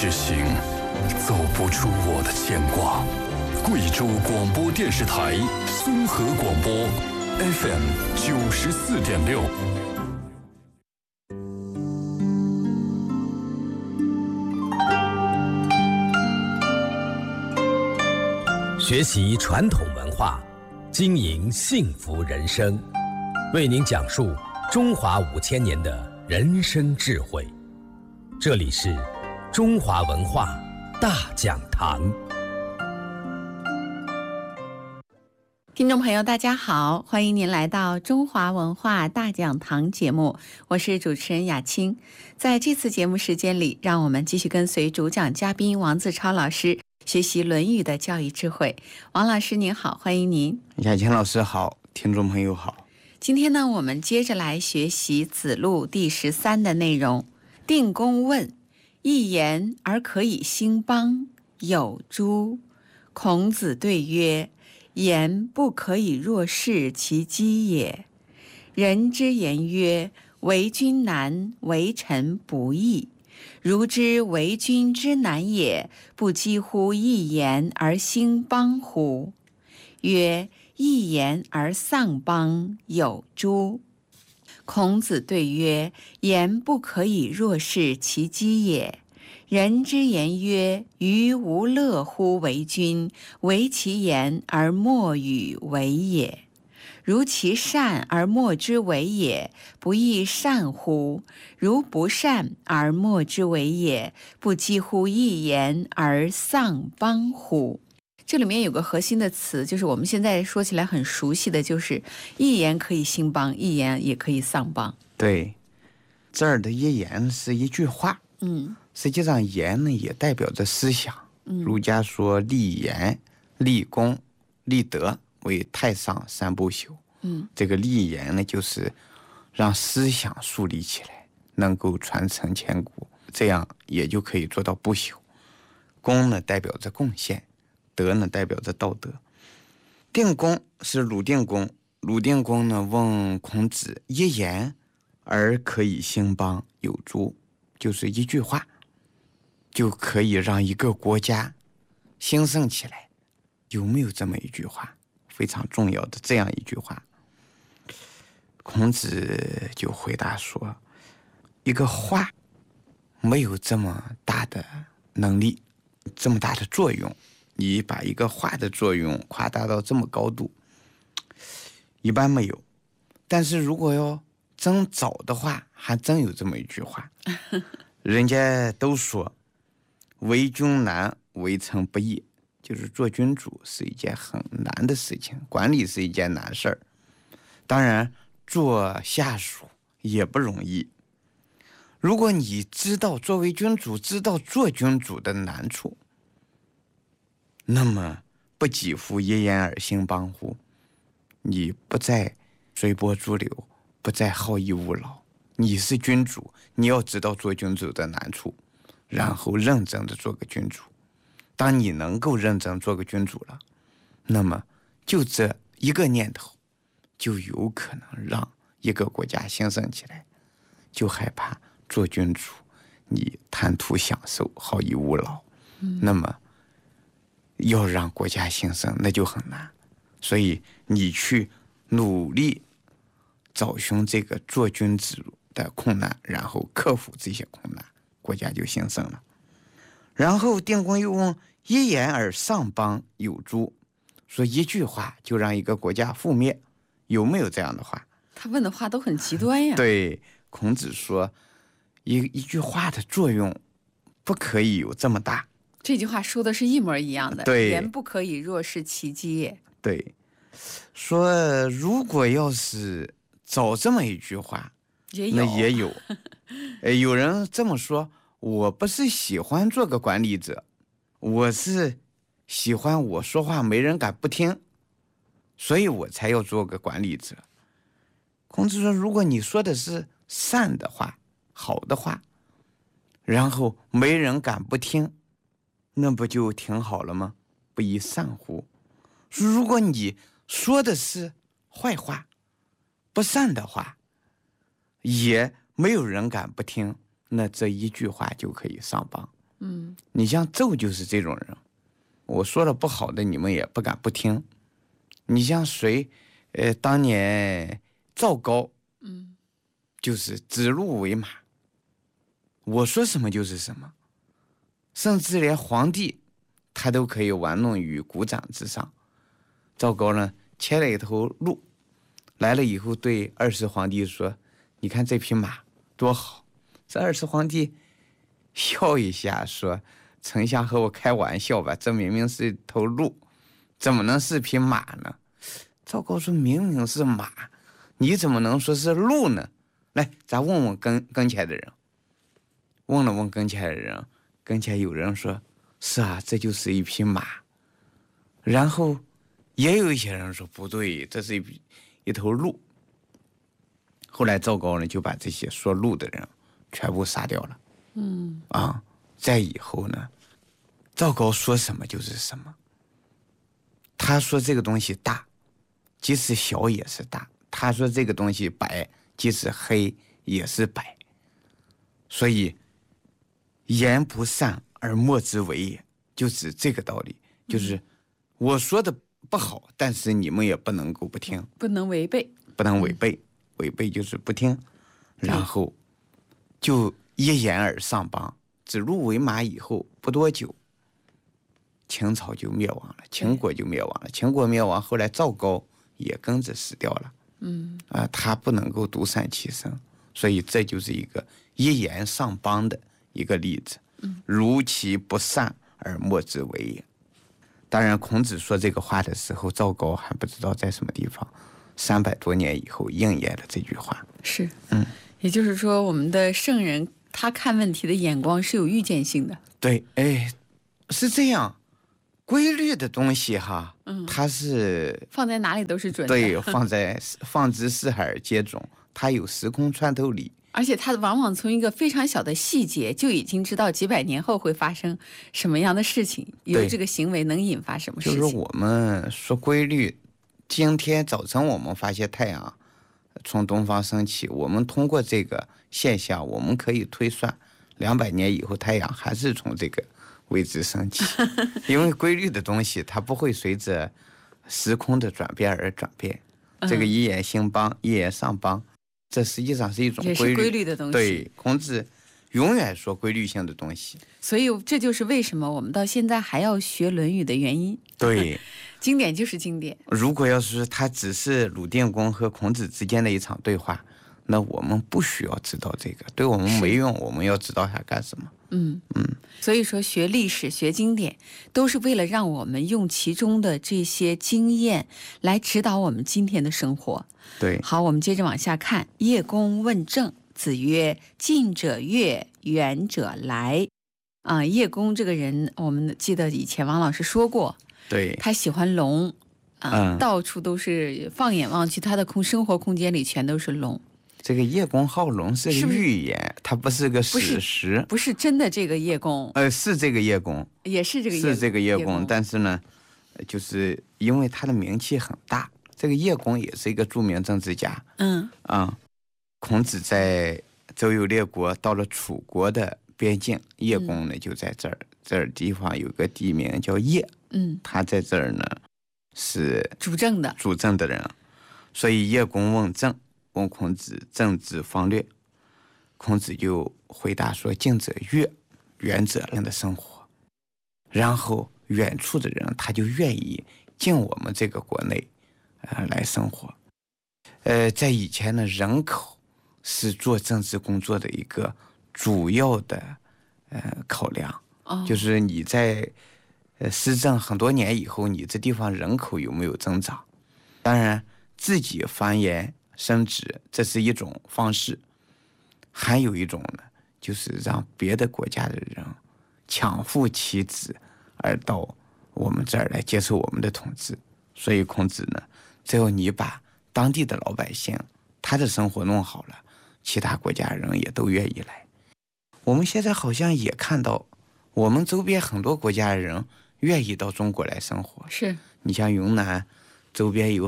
之行，走不出我的牵挂。贵州广播电视台综合广播 FM 94.6。 学习传统文化，经营幸福人生，为您讲述中华5000年的人生智慧。这里是中华文化大讲堂。 听众朋友大家好，欢迎您来到中华文化大讲堂节目，我是主持人雅青。在这次节目时间里，让我们继续跟随主讲嘉宾王自超老师学习《论语》的教育智慧。王老师您好，欢迎您。 雅青老师好，听众朋友好。 今天呢，我们接着来学习子路第13的内容。定公问：一言而可以兴邦，有诸？孔子对曰：言不可以若是其机也。人之言曰：为君难，为臣不易。如知为君之难也，不几乎一言而兴邦乎？曰：一言而丧邦，有诸？孔子对曰：言不可以若是其机也。人之言曰：余无乐乎为君，惟其言而莫与为也。如其善而莫之为也，不亦善乎？如不善而莫之为也，不几乎一言而丧邦乎？这里面有个核心的词，就是我们现在说起来很熟悉的，就是一言可以兴邦，一言也可以丧邦。 对，这儿的一言是一句话，实际上言呢也代表着思想。儒家说立言、立功、立德为太上三不朽。这个立言呢，就是让思想树立起来，能够传承千古，这样也就可以做到不朽。功呢代表着贡献，德呢代表着道德。定公是鲁定公，鲁定公呢问孔子：一言而可以兴邦，有诸？就是一句话就可以让一个国家兴盛起来，有没有这么一句话？非常重要的这样一句话。孔子就回答说：一个话没有这么大的能力，这么大的作用，你把一个话的作用夸大到这么高度，一般没有。但是如果要真找的话，还真有这么一句话。人家都说为君难，为臣不易，就是做君主是一件很难的事情，管理是一件难事儿。当然做下属也不容易。如果你知道作为君主，知道做君主的难处，那么不几乎一言而兴邦乎？你不再随波逐流，不再好逸恶劳，你是君主，你要知道做君主的难处，然后认真的做个君主。当你能够认真做个君主了，那么就这一个念头就有可能让一个国家兴盛起来。就害怕做君主你贪图享受，好逸恶劳，那么要让国家兴盛那就很难。所以你去努力找寻这个做君子的困难，然后克服这些困难，国家就兴盛了。然后定公又问：一言而丧邦，有诸？说一句话就让一个国家覆灭，有没有这样的话？ 他问的话都很极端呀。 对，孔子说一句话的作用不可以有这么大。 这句话说的是一模一样的。 对， 言不可以若是其机也。 对，说如果要是找这么一句话，那也有。有人这么说：我不是喜欢做个管理者，我是喜欢我说话没人敢不听，所以我才要做个管理者。孔子说：如果你说的是善的话，好的话，然后没人敢不听，那不就挺好了吗？不亦善乎？如果你说的是坏话，不善的话，也没有人敢不听，那这一句话就可以上榜。 你像纣就是这种人，我说了不好的，你们也不敢不听。你像谁？当年赵高，就是指鹿为马，我说什么就是什么，甚至连皇帝他都可以玩弄于股掌之上。赵高呢，牵了一头鹿来了以后，对二世皇帝说：“你看这匹马多好。”这二世皇帝笑一下说：“丞相和我开玩笑吧，这明明是一头鹿，怎么能是匹马呢？”赵高说：“明明是马，你怎么能说是鹿呢？来，咱问问跟前的人。”问了问跟前的人，跟前有人说：“是啊，这就是一匹马。”然后也有一些人说：“不对，这是一头鹿。”后来赵高呢，就把这些说鹿的人全部杀掉了。在以后呢，赵高说什么就是什么。他说这个东西大，即使小也是大；他说这个东西白，即使黑也是白。所以言不善而莫之为也，就是这个道理。就是我说的不好，但是你们也不能够不听， 不能违背， 不能违背，违背就是不听。然后就一言而上邦，指鹿为马以后不多久，秦朝就灭亡了，秦国就灭亡了。秦国灭亡，后来赵高也跟着死掉了。他不能够独善其身，所以这就是一个一言上邦的一个例子。如其不善而莫之为也。当然，孔子说这个话的时候，赵高还不知道在什么地方。300多年以后，应验了这句话。 是，也就是说，我们的圣人他看问题的眼光是有预见性的。 对，是这样。规律的东西哈，它是放在哪里都是准的。 对，放之四海而皆准，它有时空穿透力。 而且它往往从一个非常小的细节就已经知道几百年后会发生什么样的事情，有这个行为能引发什么事情。 就是我们说规律，今天早晨我们发现太阳从东方升起，我们通过这个现象，我们可以推算200年以后太阳还是从这个位置升起。因为规律的东西它不会随着时空的转变而转变。这个一言兴邦，一言上邦，这实际上是一种也是规律的东西。 对，孔子永远说规律性的东西。 所以这就是为什么我们到现在还要学《论语》的原因。 对， 经典就是经典。 如果要是它只是鲁定公和孔子之间的一场对话，那我们不需要知道这个，对我们没用。我们要知道它干什么？ 所以说学历史、学经典，都是为了让我们用其中的这些经验来指导我们今天的生活。 对， 好，我们接着往下看。叶公问政，子曰：“近者悦，远者来。”叶公这个人，我们记得以前王老师说过， 对， 他喜欢龙，到处都是，放眼望去，他的生活空间里全都是龙。 这个叶公好龙是个寓言，它不是个史实， 不是真的这个叶公。 是这个叶公， 也是这个叶公， 是这个叶公，但是呢，就是因为他的名气很大，这个叶公也是一个著名政治家。孔子在周游列国，到了楚国的边境，叶公呢就在这儿地方有个地名叫邺，他在这儿呢是主政的人，所以叶公问政，问孔子政治方略，孔子就回答说：近者悦，远者人的生活。然后远处的人他就愿意进我们这个国内来生活。在以前呢，人口是做政治工作的一个主要的考量。就是你在施政很多年以后，你这地方人口有没有增长？当然自己繁衍生殖，这是一种方式，还有一种呢，就是让别的国家的人抢父其子而到我们这儿来接受我们的统治。所以孔子呢，只要你把当地的老百姓他的生活弄好了，其他国家人也都愿意来。我们现在好像也看到我们周边很多国家的人愿意到中国来生活。 是， 你像云南周边有